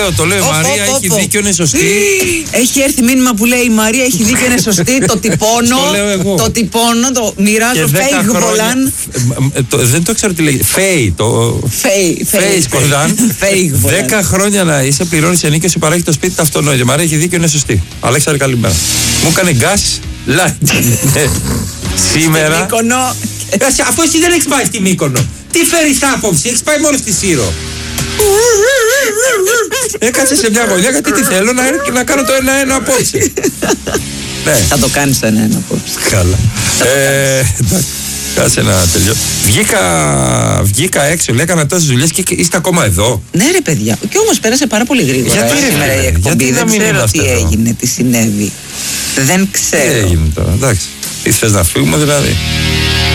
Το λέω. Η Μαρία έχει δίκιο, είναι σωστή. Έχει έρθει μήνυμα που λέει η Μαρία έχει δίκιο, είναι σωστή. Το τυπώνω. Το τυπώνω, το μοιράζω. Fake βολάν. Δεν το ξέρω τι λέγεται. Fake Κολάν. 10 χρόνια να είσαι, πληρώνει ενίκιο, σου παρέχει το σπίτι, τα αυτονόητα. Μαρία έχει δίκιο, είναι σωστή. Αλέξανδρε, καλημέρα. Μου έκανε γκάς light. Σήμερα. Αφού εσύ δεν έχεις πάει στη Μύκονο, τι φέρεις άποψη, έχεις πάει μόνο στη Σύρο. Έκατσε σε μια γωνιά γιατί τι θέλω να κάνω το 1-1 απόψε. Θα το κάνεις το 1-1 απόψε. Καλά. Κάτσε να τελειώσω. Βγήκα έξω, λέει, έκανα τόσες δουλειές και είστε ακόμα εδώ. Ναι ρε παιδιά, και όμως πέρασε πάρα πολύ γρήγορα. Γιατί σήμερα η εκπομπή, δεν ξέρω τι έγινε, τι συνέβη. Δεν ξέρω. Τι έγινε τώρα, εντάξει. Τι θες να φύγουμε δηλαδή.